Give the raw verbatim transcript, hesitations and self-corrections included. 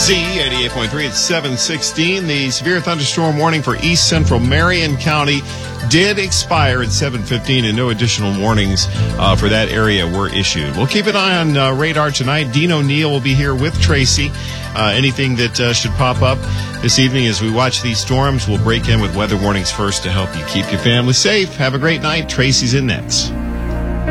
Z eighty-eight point three at seven sixteen. The severe thunderstorm warning for east central Marion County did expire at seven fifteen, and no additional warnings uh, for that area were issued. We'll keep an eye on uh, radar tonight. Dean O'Neill will be here with Tracy. Uh, anything that uh, should pop up this evening as we watch these storms, we'll break in with weather warnings first to help you keep your family safe. Have a great night. Tracy's in next.